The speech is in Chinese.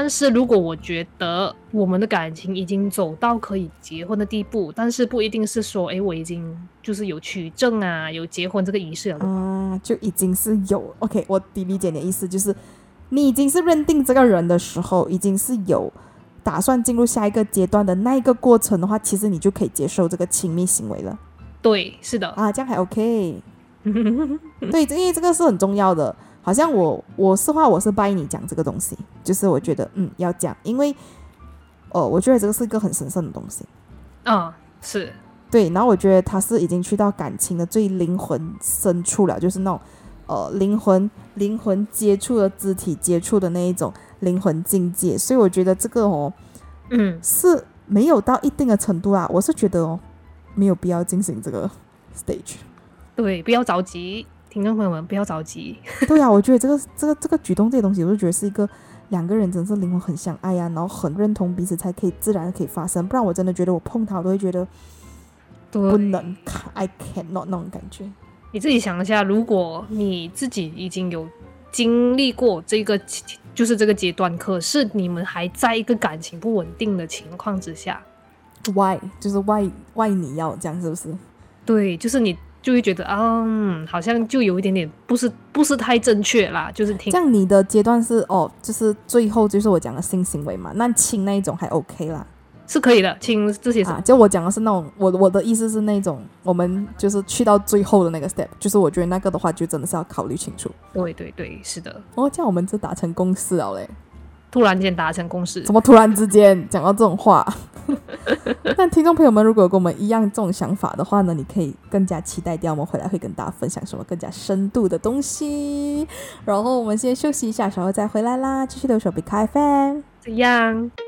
但是如果我觉得我们的感情已经走到可以结婚的地步，但是不一定是说我已经就是有取证啊，有结婚这个仪式了就已经是有 OK， 我理解你的意思，就是你已经是认定这个人的时候，已经是有打算进入下一个阶段的那一个过程的话，其实你就可以接受这个亲密行为了。 对，是的这样还 OK 对，因为这个是很重要的。好像我是拜你讲这个东西，就是我觉得要讲，因为我觉得这个是一个很神圣的东西。 是对，然后我觉得他是已经去到感情的最灵魂深处了，就是那种灵魂接触的肢体接触的那一种灵魂境界，所以我觉得这个是没有到一定的程度啦，我是觉得没有必要进行这个 stage。 对，不要着急，听众朋友们不要着急。 对啊，我觉得这个举动这些东西，我就觉得是一个两个人真是灵魂很相爱然后很认同彼此才可以自然可以发生，不然我真的觉得我碰他我都会觉得不能 I cannot 那种感觉。 你自己想一下，如果你自己已经有经历过这个就是这个阶段，可是你们还在一个感情不稳定的情况之下 why 就是 why 你要这样，是不是？ 对，就是你就会觉得好像就有一点点不是太正确啦，就是这样你的阶段是就是最后就是我讲的性行为嘛，那亲那一种还 OK 啦， 是可以的，亲这些就我讲的是那种我的意思是那种我们就是去到最后的那个 step， 就是我觉得那个的话就真的是要考虑清楚。 对对对，是的。 这样我们就达成共识了嘞， 突然间达成共识， 怎么突然之间讲到这种话但听众朋友们如果有跟我们一样这种想法的话呢，你可以更加期待掉我们回来会跟大家分享什么更加深度的东西。然后我们先休息一下，稍后再回来啦，继续留守 Big FM。 这样